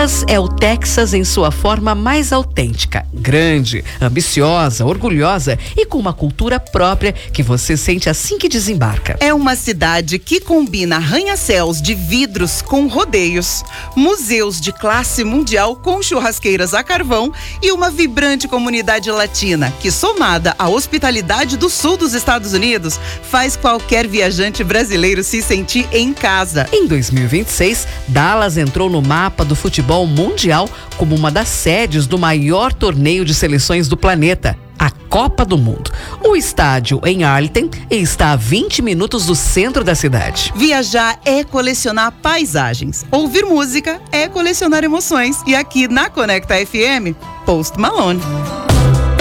Dallas é o Texas em sua forma mais autêntica, grande, ambiciosa, orgulhosa e com uma cultura própria que você sente assim que desembarca. É uma cidade que combina arranha-céus de vidros com rodeios, museus de classe mundial com churrasqueiras a carvão e uma vibrante comunidade latina que, somada à hospitalidade do sul dos Estados Unidos, faz qualquer viajante brasileiro se sentir em casa. Em 2026, Dallas entrou no mapa do futebol mundial como uma das sedes do maior torneio de seleções do planeta, a Copa do Mundo. O estádio em Arlington está a 20 minutos do centro da cidade. Viajar é colecionar paisagens. Ouvir música é colecionar emoções. E aqui na Conecta FM, Post Malone.